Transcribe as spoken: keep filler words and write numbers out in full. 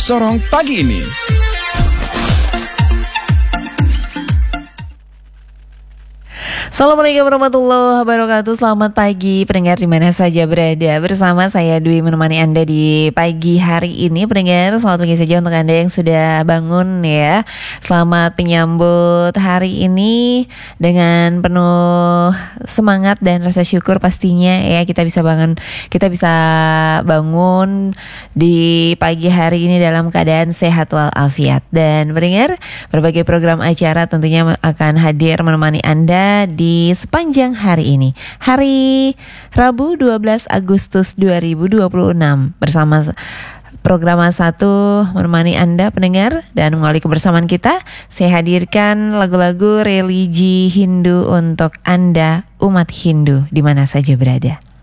Sorong pagi ini. Assalamualaikum warahmatullahi wabarakatuh. Selamat pagi pendengar di mana saja berada. Bersama saya Dwi menemani Anda di pagi hari ini. Pendengar, selamat pagi saja untuk Anda yang sudah bangun ya. Selamat menyambut hari ini dengan penuh semangat dan rasa syukur pastinya ya. Kita bisa bangun, kita bisa bangun di pagi hari ini dalam keadaan sehat walafiat. Dan pendengar, berbagai program acara tentunya akan hadir menemani Anda di di sepanjang hari ini, hari Rabu dua belas Agustus dua ribu dua puluh enam, bersama program satu menemani Anda pendengar. Dan melalui kebersamaan kita, saya hadirkan lagu-lagu religi Hindu untuk Anda umat Hindu di mana saja berada.